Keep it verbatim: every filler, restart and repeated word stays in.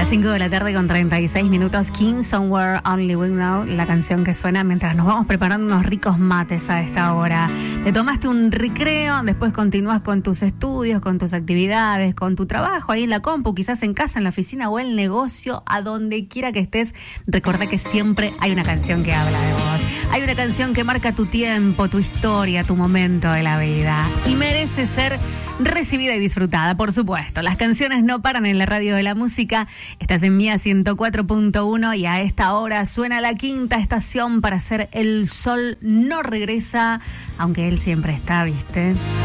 Las cinco de la tarde con treinta y seis minutos, King Somewhere Only We Know, la canción que suena mientras nos vamos preparando unos ricos mates a esta hora. Te tomaste un recreo, después continúas con tus estudios, con tus actividades, con tu trabajo ahí en la compu, quizás en casa, en la oficina o el negocio, a donde quiera que estés. Recordá que siempre hay una canción que habla de vos. Hay una canción que marca tu tiempo, tu historia, tu momento de la vida. Y merece ser recibida y disfrutada, por supuesto. Las canciones no paran en la radio de la música. Estás en Mía ciento cuatro punto uno y a esta hora suena la quinta estación para hacer El Sol No Regresa, aunque él siempre está, ¿viste?